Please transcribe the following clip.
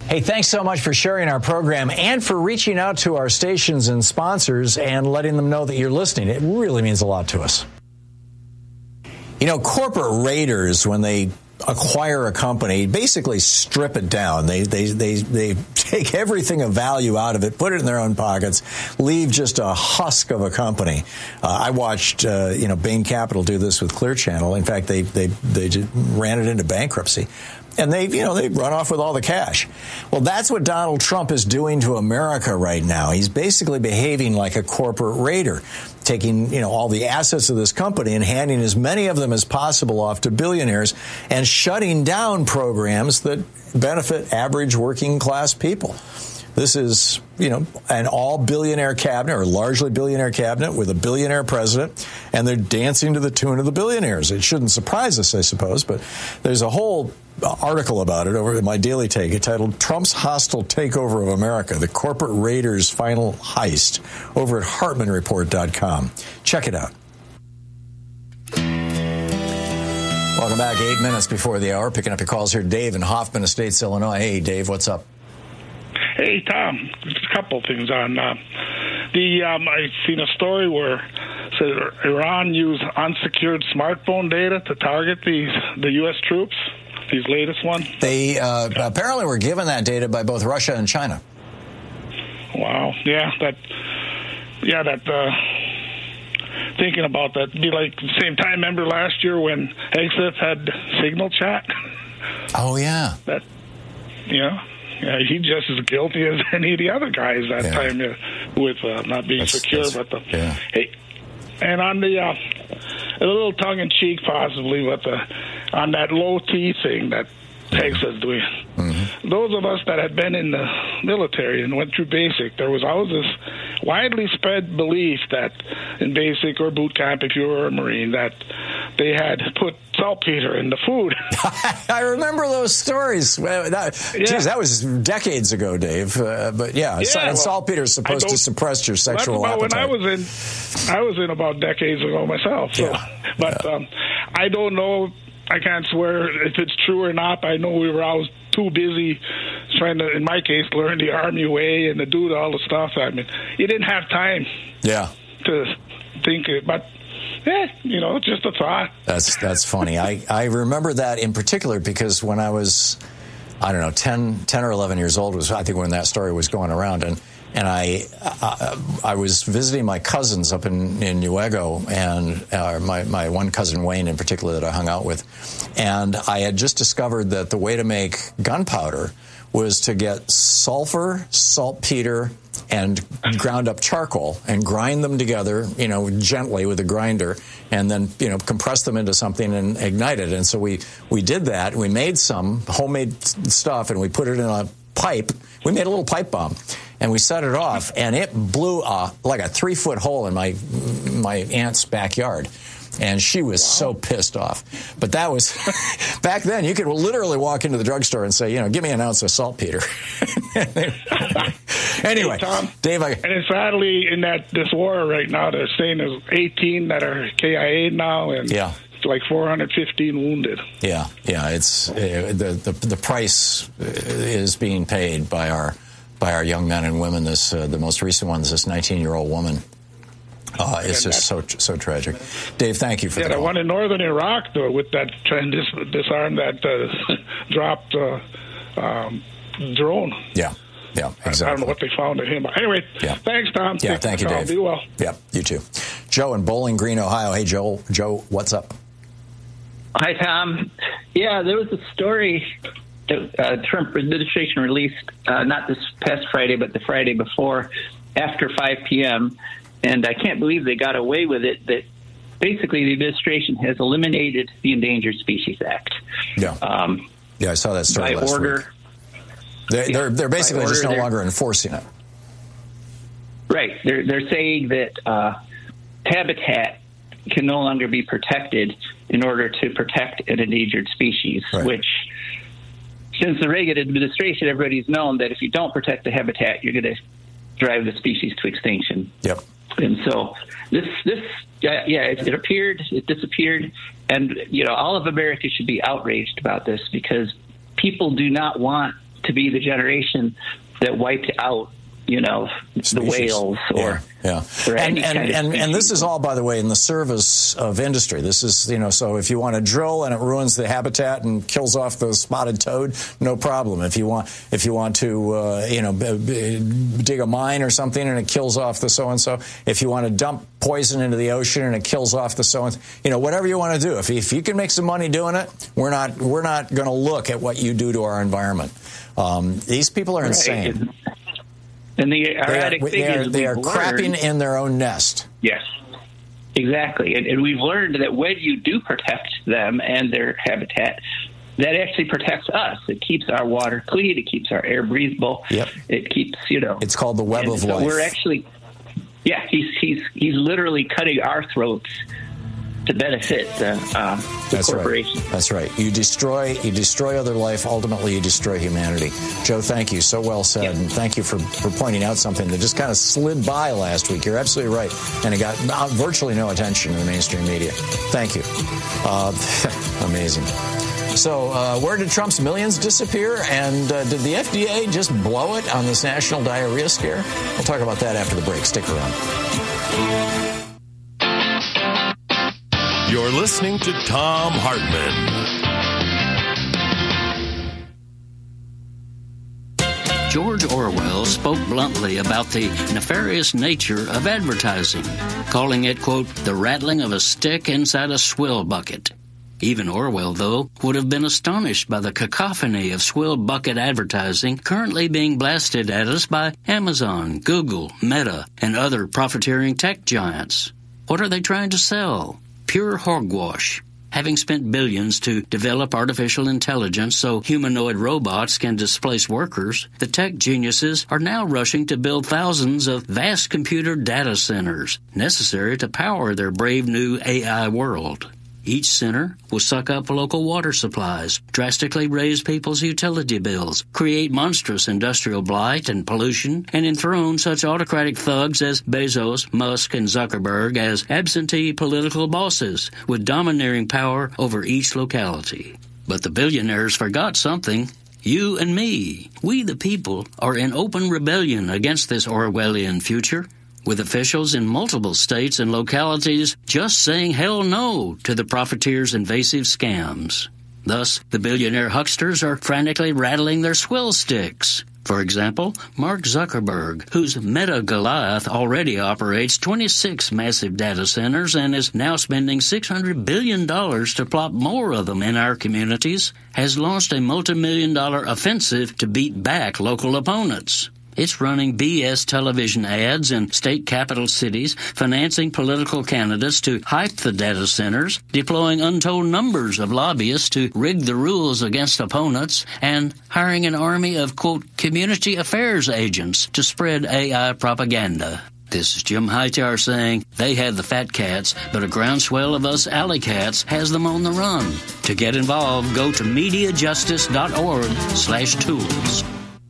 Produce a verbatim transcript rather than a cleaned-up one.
Hey, thanks so much for sharing our program and for reaching out to our stations and sponsors and letting them know that you're listening. It really means a lot to us. You know, corporate raiders, when they acquire a company, basically strip it down. They they they they take everything of value out of it, put it in their own pockets, leave just a husk of a company. Uh, I watched uh, you know Bain Capital do this with Clear Channel. In fact, they they they just ran it into bankruptcy. And they, you know, they run off with all the cash. Well, that's what Donald Trump is doing to America right now. He's basically behaving like a corporate raider, taking, you know, all the assets of this company and handing as many of them as possible off to billionaires and shutting down programs that benefit average working class people. This is, you know, an all billionaire cabinet or largely billionaire cabinet with a billionaire president, and they're dancing to the tune of the billionaires. It shouldn't surprise us, I suppose, but there's a whole article about it over at my Daily Take entitled Trump's Hostile Takeover of America, the Corporate Raiders' Final Heist, over at Hartman Report dot com. Check it out. Welcome back. Eight minutes before the hour. Picking up your calls here. Dave in Hoffman Estates, Illinois. Hey, Dave, what's up? Hey, Tom, just a couple things on uh, the. Um, I've seen a story where said Iran used unsecured smartphone data to target these the U S troops. These latest ones. They uh, apparently were given that data by both Russia and China. Wow. Yeah. That. Yeah. That. Uh, thinking about that, be like the same time. Remember last year when Hegseth had Signal Chat? Oh yeah. That. Yeah. Yeah, he's just as guilty as any of the other guys that yeah. time uh, with uh, not being that's, secure. That's, but the, yeah. hey, and on the uh, a little tongue in cheek, possibly, but the, on that low T thing that Texas doing. Mm-hmm. Those of us that had been in the military and went through basic, there was always this widely spread belief that in basic or boot camp, if you were a Marine, that they had put saltpeter in the food. I remember those stories. Well, that, yeah. Geez, that was decades ago, Dave. Uh, but yeah, yeah well, saltpeter is supposed to suppress your sexual that's about appetite. When I was in, I was in about decades ago myself. So, yeah. But yeah. Um, I don't know. I can't swear if it's true or not. I know we were always too busy trying to, in my case, learn the Army way and to do all the stuff. I mean, you didn't have time. Yeah. To think it, but. Yeah, you know, just a thought. That's that's funny. I, I remember that in particular because when I was, I don't know, ten, ten or eleven years old was I think when that story was going around, and and I I, I was visiting my cousins up in in Newego, and uh, my my one cousin Wayne in particular that I hung out with, and I had just discovered that the way to make gunpowder was to get sulfur, saltpeter, and ground up charcoal and grind them together, you know, gently with a grinder, and then, you know, compress them into something and ignite it. And so we, we did that. We made some homemade stuff, and we put it in a pipe. We made a little pipe bomb, and we set it off, and it blew uh, like a three-foot hole in my my aunt's backyard. And she was wow. so pissed off. But that was, back then, you could literally walk into the drugstore and say, you know, give me an ounce of saltpeter. Anyway, hey, Tom, Dave, I... And sadly, in that this war right now, they're saying there's eighteen that are K I A now, and yeah. it's like four hundred fifteen wounded. Yeah, yeah, it's uh, the, the the price is being paid by our by our young men and women. This uh, the most recent one is this nineteen-year-old woman. Uh, it's just so so tragic. Dave, thank you for yeah, that. Yeah, the one in northern Iraq, though, with that trying to dis- disarm that uh, dropped uh, um, drone. Yeah, yeah, exactly. I don't know what they found in him. Anyway, yeah. thanks, Tom. Yeah, thank you, Dave. Be well. Yeah, you too. Joe in Bowling Green, Ohio. Hey, Joe. Joe, what's up? Hi, Tom. Yeah, there was a story that uh, Trump administration released, uh, not this past Friday, but the Friday before, after five p.m., and I can't believe they got away with it, that basically the administration has eliminated the Endangered Species Act. Yeah, um, yeah, I saw that story by last order. week. They, they're, they're basically order, just no longer enforcing it. Right. They're, they're saying that uh, habitat can no longer be protected in order to protect an endangered species, right. which, since the Reagan administration, everybody's known that if you don't protect the habitat, you're going to drive the species to extinction. Yep. And so this, this, yeah, yeah it, it appeared, it disappeared, and you know, all of America should be outraged about this because people do not want to be the generation that wiped out, you know, species. The whales or, yeah, yeah. or and any and kind of and, species. and this is all, by the way, in the service of industry. This is, you know, so if you want to drill and it ruins the habitat and kills off the spotted toad, no problem. If you want, if you want to, uh, you know, b- b- dig a mine or something and it kills off the so and so. If you want to dump poison into the ocean and it kills off the so and so, you know, whatever you want to do. If if you can make some money doing it, we're not we're not going to look at what you do to our environment. Um, these people are insane. Right. And the erratic they are, they are, they are crapping learned, in their own nest. Yes, exactly. And, and we've learned that when you do protect them and their habitat, that actually protects us. It keeps our water clean. It keeps our air breathable. Yep. It keeps, you know. It's called the web of so life. We're actually, yeah, he's he's he's literally cutting our throats to benefit the, uh, the That's corporation. Right. That's right. You destroy you destroy other life. Ultimately, you destroy humanity. Joe, thank you. So well said. Yep. And thank you for, for pointing out something that just kind of slid by last week. You're absolutely right. And it got virtually no attention in the mainstream media. Thank you. Uh, amazing. So uh, where did Trump's millions disappear? And uh, did the F D A just blow it on this national diarrhea scare? We'll talk about that after the break. Stick around. You're listening to Thom Hartmann. George Orwell spoke bluntly about the nefarious nature of advertising, calling it, quote, the rattling of a stick inside a swill bucket. Even Orwell, though, would have been astonished by the cacophony of swill bucket advertising currently being blasted at us by Amazon, Google, Meta, and other profiteering tech giants. What are they trying to sell? Pure hogwash. Having spent billions to develop artificial intelligence so humanoid robots can displace workers, the tech geniuses are now rushing to build thousands of vast computer data centers necessary to power their brave new A I world. Each center will suck up local water supplies, drastically raise people's utility bills, create monstrous industrial blight and pollution, and enthrone such autocratic thugs as Bezos, Musk, and Zuckerberg as absentee political bosses with domineering power over each locality. But the billionaires forgot something. You and me, we the people, are in open rebellion against this Orwellian future, with officials in multiple states and localities just saying hell no to the profiteers' invasive scams. Thus, the billionaire hucksters are frantically rattling their swill sticks. For example, Mark Zuckerberg, whose Meta Goliath already operates twenty-six massive data centers and is now spending six hundred billion dollars to plop more of them in our communities, has launched a multi-million dollar offensive to beat back local opponents. It's running B S television ads in state capital cities, financing political candidates to hype the data centers, deploying untold numbers of lobbyists to rig the rules against opponents, and hiring an army of, quote, community affairs agents to spread A I propaganda. This is Jim Hightower saying they have the fat cats, but a groundswell of us alley cats has them on the run. To get involved, go to mediajustice.org slash tools.